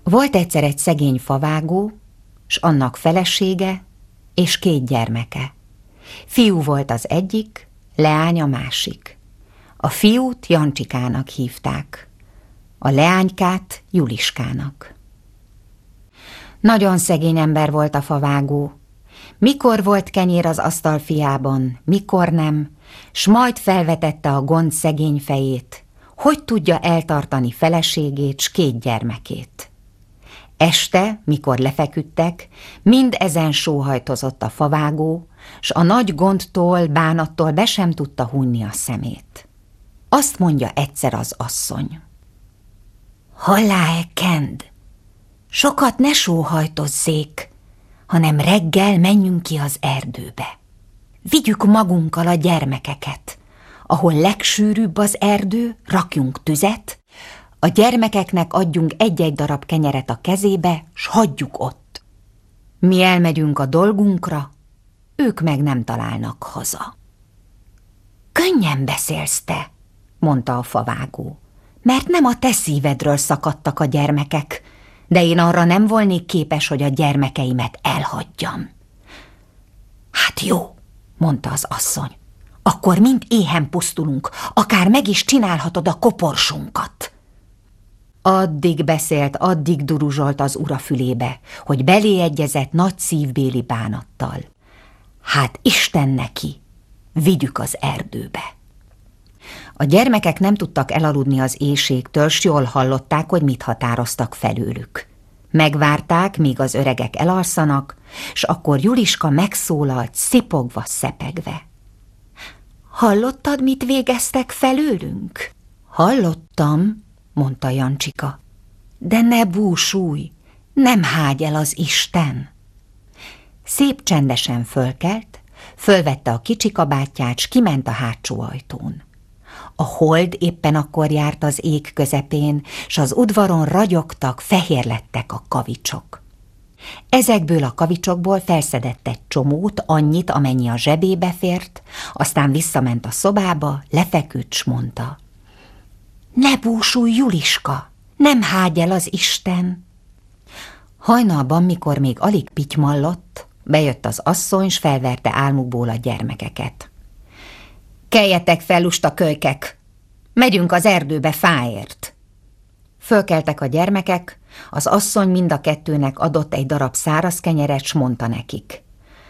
Volt egyszer egy szegény favágó, s annak felesége és 2 gyermeke. Fiú volt az egyik, leány a másik. A fiút Jancsikának hívták, a leánykát Juliskának. Nagyon szegény ember volt a favágó. Mikor volt kenyér az asztal fiában, mikor nem, s majd felvetette a gond szegény fejét, hogy tudja eltartani feleségét s 2 gyermekét. Este, mikor lefeküdtek, mind ezen sóhajtozott a favágó, s a nagy gondtól, bánattól be sem tudta hunni a szemét. Azt mondja egyszer az asszony: hallá-e, Kend, sokat ne sóhajtozzék, hanem reggel menjünk ki az erdőbe. Vigyük magunkkal a gyermekeket, ahol legsűrűbb az erdő, rakjunk tüzet, a gyermekeknek adjunk 1-1 darab kenyeret a kezébe, s hagyjuk ott. Mi elmegyünk a dolgunkra, ők meg nem találnak haza. Könnyen beszélsz te, mondta a favágó, mert nem a te szívedről szakadtak a gyermekek, de én arra nem volnék képes, hogy a gyermekeimet elhagyjam. Hát jó, mondta az asszony, akkor mind éhen pusztulunk, akár meg is csinálhatod a koporsunkat. Addig beszélt, addig duruzsolt az ura fülébe, hogy beléegyezett nagy szívbéli bánattal. Hát Isten neki, vigyük az erdőbe. A gyermekek nem tudtak elaludni az éhségtől, s jól hallották, hogy mit határoztak felőlük. Megvárták, míg az öregek elalszanak, s akkor Juliska megszólalt, szipogva, szepegve. Hallottad, mit végeztek felőlünk? Hallottam, mondta Jancsika, de ne búsulj, nem hágy el az Isten. Szép csendesen fölkelt, fölvette a kicsi kabátját, s kiment a hátsó ajtón. A hold éppen akkor járt az ég közepén, s az udvaron ragyogtak, fehér lettek a kavicsok. Ezekből a kavicsokból felszedett egy csomót, annyit, amennyi a zsebébe fért, aztán visszament a szobába, lefeküdt, s mondta: ne búsulj, Juliska, nem hágy el az Isten. Hajnalban, mikor még alig pitymallott, bejött az asszony, s felverte álmukból a gyermekeket. Keljetek fel, lusta kölykek! Megyünk az erdőbe fáért! Fölkeltek a gyermekek, az asszony mind a 2-nek adott 1 darab száraz kenyeret, s mondta nekik: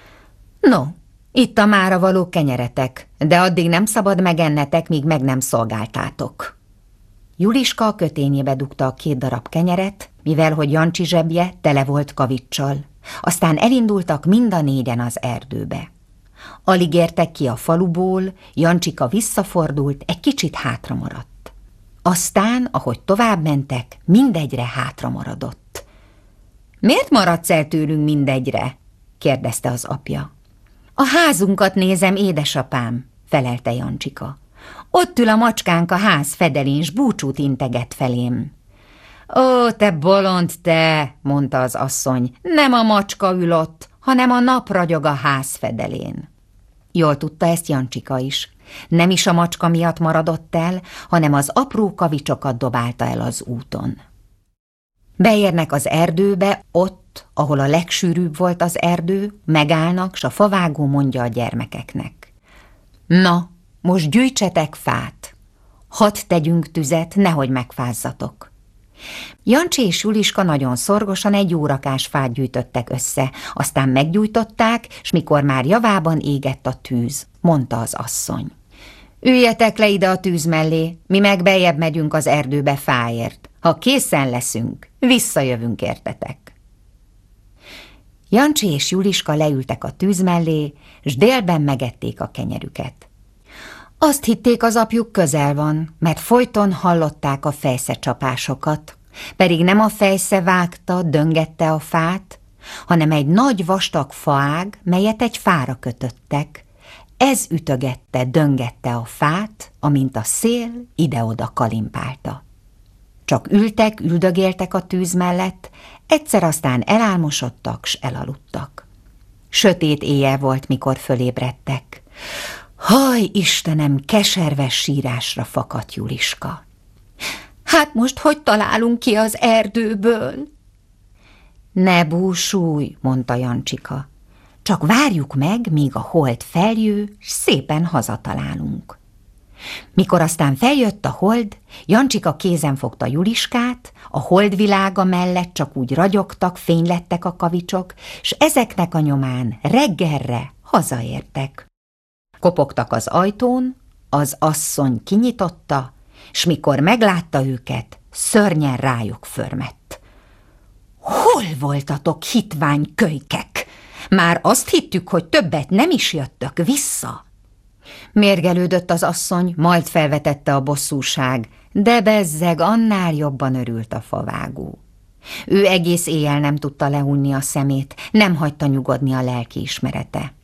no, itt a mára való kenyeretek, de addig nem szabad megennetek, míg meg nem szolgáltátok. Juliska a kötényébe dugta a 2 darab kenyeret, mivel hogy Jancsi zsebje tele volt kavicsal. Aztán elindultak mind a 4-en az erdőbe. Alig értek ki a faluból, Jancsika visszafordult, egy kicsit hátra maradt. Aztán, ahogy tovább mentek, mindegyre hátra maradott. Miért maradsz el tőlünk mindegyre? kérdezte az apja. A házunkat nézem, édesapám, felelte Jancsika. Ott ül a macskánk a ház fedelén, s búcsút integet felém. Ó, te bolond te, mondta az asszony, nem a macska ül ott, hanem a nap ragyog a ház fedelén. Jól tudta ezt Jancsika is. Nem is a macska miatt maradott el, hanem az apró kavicsokat dobálta el az úton. Beérnek az erdőbe, ott, ahol a legsűrűbb volt az erdő, megállnak, s a favágó mondja a gyermekeknek: na, most gyűjtsetek fát, hadd tegyünk tüzet, nehogy megfázzatok. Jancsi és Juliska nagyon szorgosan 1 órakás fát gyűjtöttek össze, aztán meggyújtották, s mikor már javában égett a tűz, mondta az asszony: üljetek le ide a tűz mellé, mi meg beljebb megyünk az erdőbe fáért. Ha készen leszünk, visszajövünk értetek. Jancsi és Juliska leültek a tűz mellé, s délben megették a kenyerüket. Azt hitték, az apjuk közel van, mert folyton hallották a fejszecsapásokat, pedig nem a fejsze vágta, döngette a fát, hanem egy nagy vastag faág, melyet egy fára kötöttek. Ez ütögette, döngette a fát, amint a szél ide-oda kalimpálta. Csak ültek, üldögéltek a tűz mellett, egyszer aztán elálmosodtak, s elaludtak. Sötét éjjel volt, mikor fölébredtek. Haj, Istenem, keserves sírásra fakadt Juliska. Hát most hogy találunk ki az erdőből? Ne búsulj, mondta Jancsika. Csak várjuk meg, míg a hold feljő, s szépen hazatalálunk. Mikor aztán feljött a hold, Jancsika kézen fogta Juliskát, a holdvilága mellett csak úgy ragyogtak, fénylettek a kavicsok, s ezeknek a nyomán reggelre hazaértek. Kopogtak az ajtón, az asszony kinyitotta, s mikor meglátta őket, szörnyen rájuk förmett. Hol voltatok, hitvány kölykek? Már azt hittük, hogy többet nem is jöttök vissza. Mérgelődött az asszony, majd felvetette a bosszúság, de bezzeg annál jobban örült a favágó. Ő egész éjjel nem tudta lehunni a szemét, nem hagyta nyugodni a lelkiismerete.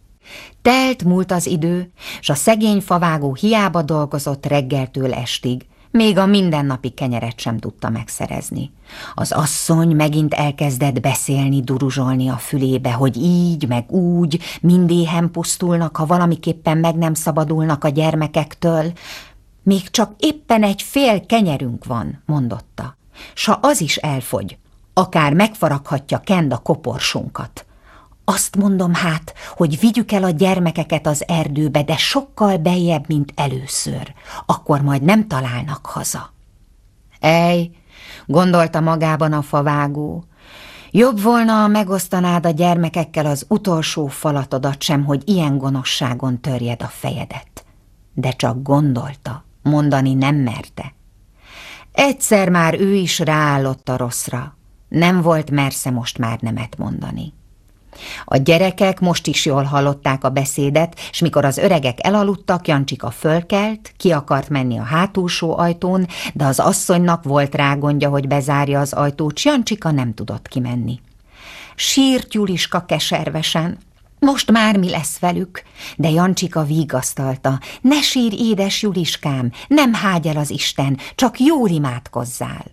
Múlt az idő, s a szegény favágó hiába dolgozott reggeltől estig, még a mindennapi kenyeret sem tudta megszerezni. Az asszony megint elkezdett beszélni, duruzsolni a fülébe, hogy így, meg úgy, mindéhen pusztulnak, ha valamiképpen meg nem szabadulnak a gyermekektől. Még csak éppen egy fél kenyerünk van, mondotta, s ha az is elfogy, akár megfaraghatja Kend a koporsunkat. Azt mondom hát, hogy vigyük el a gyermekeket az erdőbe, de sokkal beljebb, mint először. Akkor majd nem találnak haza. Ej, gondolta magában a favágó, jobb volna, ha megosztanád a gyermekekkel az utolsó falatodat sem, hogy ilyen gonoszságon törjed a fejedet. De csak gondolta, mondani nem merte. Egyszer már ő is ráállott a rosszra, nem volt mersze most már nemet mondani. A gyerekek most is jól hallották a beszédet, s mikor az öregek elaludtak, Jancsika fölkelt, ki akart menni a hátulsó ajtón, de az asszonynak volt rá gondja, hogy bezárja az ajtót, s Jancsika nem tudott kimenni. Sírt Juliska keservesen. Most már mi lesz velük? De Jancsika vigasztalta. Ne sírj, édes Juliskám, nem hágy el az Isten, csak jól imádkozzál.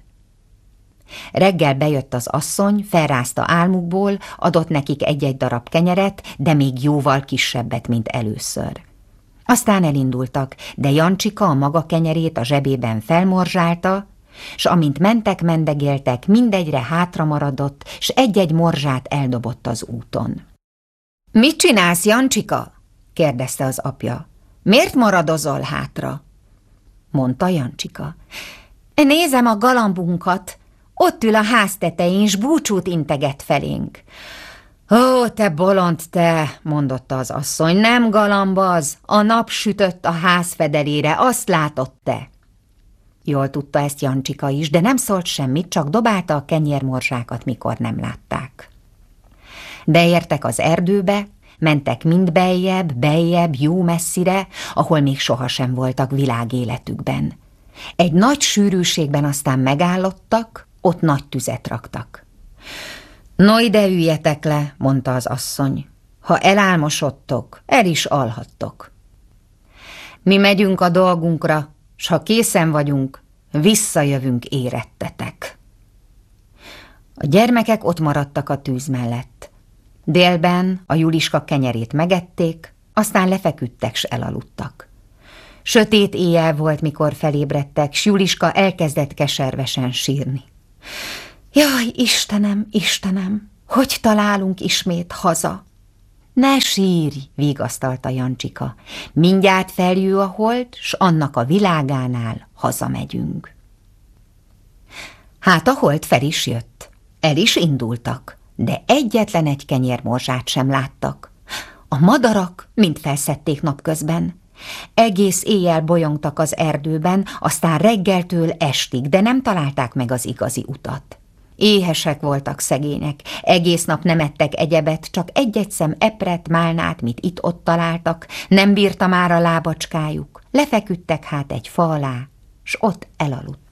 Reggel bejött az asszony, felrázta álmukból, adott nekik egy-egy darab kenyeret, de még jóval kisebbet, mint először. Aztán elindultak, de Jancsika a maga kenyerét a zsebében felmorzsálta, s amint mentek-mendegéltek, mindegyre hátra maradott, s egy-egy morzsát eldobott az úton. – Mit csinálsz, Jancsika? – kérdezte az apja. – Miért maradozol hátra? – mondta Jancsika. – Nézem a galambunkat. Ott ül a ház tetején, s búcsút integet felénk. Ó, te bolond te, mondotta az asszony, nem galamb az, a nap sütött a ház fedelére, azt látod te. Jól tudta ezt Jancsika is, de nem szólt semmit, csak dobálta a kenyérmorzsákat, mikor nem látták. Beértek az erdőbe, mentek mind beljebb, jó messzire, ahol még sohasem voltak világéletükben. Egy nagy sűrűségben aztán megállottak, ott nagy tüzet raktak. No, ide üljetek le, mondta az asszony. Ha elálmosodtok, el is alhattok. Mi megyünk a dolgunkra, s ha készen vagyunk, visszajövünk érettetek. A gyermekek ott maradtak a tűz mellett. Délben a Juliska kenyerét megették, aztán lefeküdtek, s elaludtak. Sötét éjjel volt, mikor felébredtek, s Juliska elkezdett keservesen sírni. Jaj, Istenem, Istenem, hogy találunk ismét haza? Ne sírj, vigasztalta Jancsika, mindjárt feljő a hold, s annak a világánál hazamegyünk. Hát a hold fel is jött, el is indultak, de egyetlen egy kenyérmorzsát sem láttak. A madarak mind felszedték napközben. Egész éjjel bolyongtak az erdőben, aztán reggeltől estig, de nem találták meg az igazi utat. Éhesek voltak szegények, egész nap nem ettek egyebet, csak egy-egy szem epret, málnát, mit itt-ott találtak, nem bírta már a lábacskájuk, lefeküdtek hát egy fa alá, s ott elaludtak.